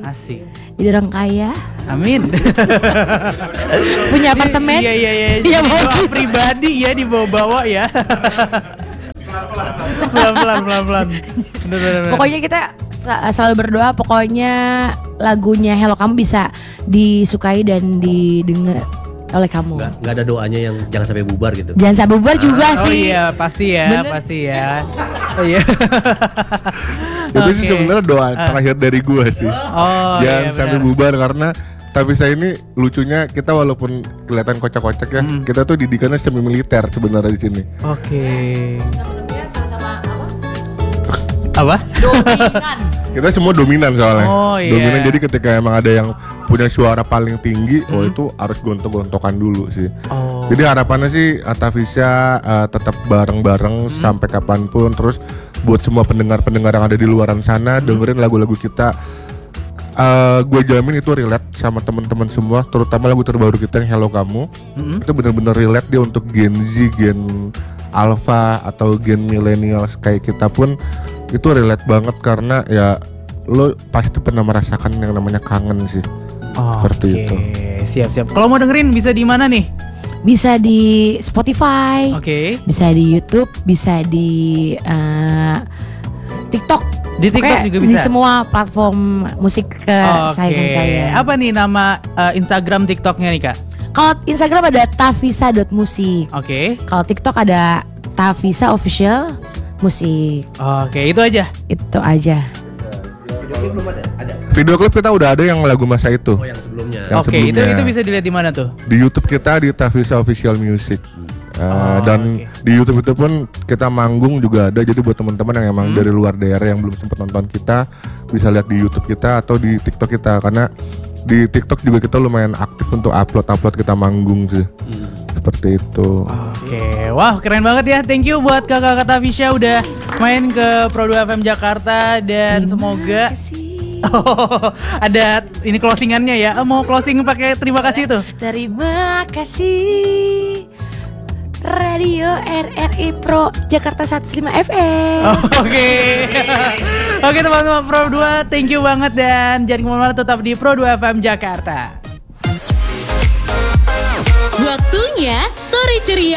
Asik. Jadi orang kaya. Amin. Punya apartemen. Iya. Punya Doa mobil. pribadi ya dibawa-bawa ya. Pelan-pelan. Bener. Pokoknya kita selalu berdoa. Pokoknya lagunya Hello Kamu bisa disukai dan didengar oleh kamu. Nggak ada doanya yang jangan sampai bubar gitu. Jangan sampai bubar juga Oh sih. iya, pasti ya, Bener. pasti ya. Oh iya. Itu sih Oke. sebenarnya doa terakhir dari gua sih. Oh Jangan iya, sampai benar. bubar karena tapi saya ini lucunya kita walaupun kelihatan kocak-kocak ya, kita tuh didikannya semi militer sebenarnya di sini. Oke. Sama-sama apa? Apa? Dominan. Kita semua dominan soalnya. Oh, iya. Dominan, jadi ketika emang ada yang punya suara paling tinggi, oh itu harus gontok-gontokan dulu sih. Oh. Jadi harapannya sih Atavisa tetap bareng-bareng sampai kapanpun. Terus buat semua pendengar-pendengar yang ada di luaran sana dengerin lagu-lagu kita. Gue jamin itu relate sama teman-teman semua, terutama lagu terbaru kita yang Hello Kamu. Itu benar-benar relate dia untuk Gen Z, Gen Alpha atau Gen millennials kayak kita pun itu relate banget karena ya lo pasti pernah merasakan yang namanya kangen sih. Seperti itu. Siap. Kalau mau dengerin bisa di mana nih? Bisa di Spotify. Oke. Bisa di YouTube, bisa di TikTok. Di TikTok Pokoknya juga bisa? Di semua platform musik kesayangan kalian. Apa nih nama Instagram TikToknya nih Kak? Kalau Instagram ada tavisa.musik. Oke. Kalau TikTok ada Tavisa Official Musik. Oke, itu aja. Itu aja. Video klip kita udah ada yang lagu masa itu. Oh yang sebelumnya. Yang Oke, itu sebelumnya. bisa dilihat di mana tuh? Di YouTube kita di Tavisa Official Music. Dan oke. di YouTube itu pun kita manggung juga ada. Jadi buat teman-teman yang emang dari luar daerah yang belum sempat nonton kita bisa lihat di YouTube kita atau di TikTok kita, karena di TikTok juga kita lumayan aktif untuk upload kita manggung sih. Seperti itu. Oke, wah keren banget ya. Thank you buat kakak Tavisa udah main ke Pro 2 FM Jakarta dan semoga ada ini closingannya ya. Mau closing pakai terima kasih tuh. Terima kasih Radio RRI Pro Jakarta 105 FM. Oke. Oke teman-teman Pro 2, thank you banget dan jangan kemana-mana, tetap di Pro 2 FM Jakarta. Waktunya Sore Ceria